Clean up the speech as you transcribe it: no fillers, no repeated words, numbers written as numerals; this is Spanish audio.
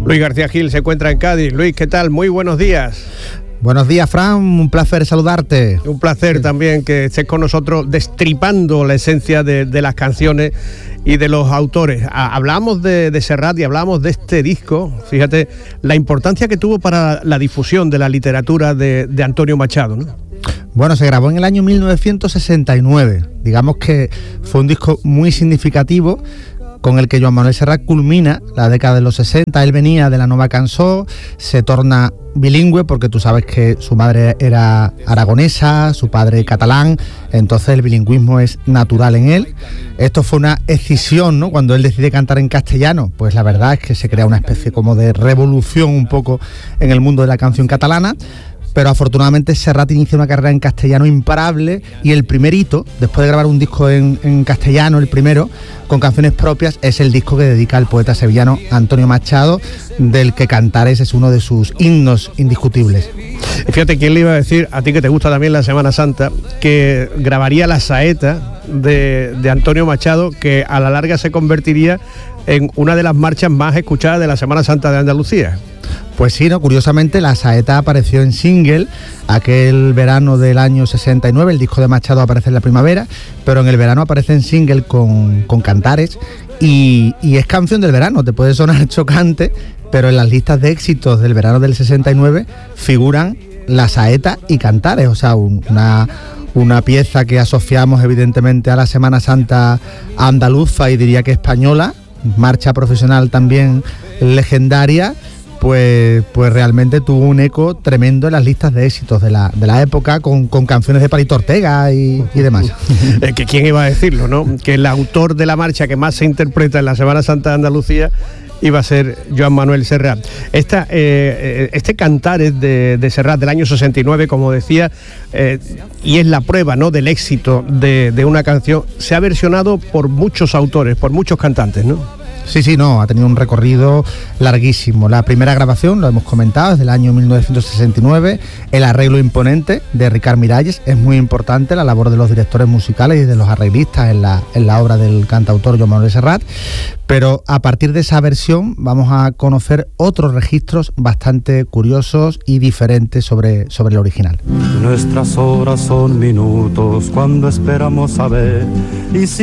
Luis García Gil se encuentra en Cádiz. Luis, ¿qué tal? Muy buenos días. Buenos días, Fran, un placer saludarte. Un placer también que estés con nosotros destripando la esencia de las canciones y de los autores. Hablamos de Serrat y hablamos de este disco. Fíjate la importancia que tuvo para la difusión de la literatura de Antonio Machado, ¿no? Bueno, se grabó en el año 1969. Digamos que fue un disco muy significativo con el que Joan Manuel Serrat culmina la década de los 60. Él venía de la Nova Cançó, se torna bilingüe porque tú sabes que su madre era aragonesa, su padre catalán, entonces el bilingüismo es natural en él. Esto fue una escisión, ¿no? Cuando él decide cantar en castellano, pues la verdad es que se crea una especie como de revolución un poco en el mundo de la canción catalana. Pero afortunadamente Serrat inicia una carrera en castellano imparable y el primer hito, después de grabar un disco en castellano, el primero, con canciones propias, es el disco que dedica al poeta sevillano Antonio Machado, del que Cantares es uno de sus himnos indiscutibles. Fíjate, ¿quién le iba a decir, a ti que te gusta también la Semana Santa, que grabaría la saeta de Antonio Machado, que a la larga se convertiría en una de las marchas más escuchadas de la Semana Santa de Andalucía? Pues sí, ¿no? Curiosamente la saeta apareció en single aquel verano del año 69, el disco de Machado aparece en la primavera, pero en el verano aparece en single con Cantares y es canción del verano. Te puede sonar chocante, pero en las listas de éxitos del verano del 69 figuran la saeta y Cantares, o sea, una pieza que asociamos evidentemente a la Semana Santa andaluza y diría que española, marcha profesional también legendaria. Pues realmente tuvo un eco tremendo en las listas de éxitos de la época, con canciones de Palito Ortega y demás. Que quién iba a decirlo, ¿no? Que el autor de la marcha que más se interpreta en la Semana Santa de Andalucía iba a ser Joan Manuel Serrat. Este Cantares de Serrat del año 69, como decía, y es la prueba, ¿no?, del éxito de una canción, se ha versionado por muchos autores, por muchos cantantes, ¿no? Sí, no, ha tenido un recorrido larguísimo. La primera grabación, lo hemos comentado, es del año 1969, el arreglo imponente de Ricard Miralles. Es muy importante la labor de los directores musicales y de los arreglistas en la obra del cantautor Joan Manuel Serrat, pero a partir de esa versión vamos a conocer otros registros bastante curiosos y diferentes sobre el original. Nuestras horas son minutos cuando esperamos a ver y si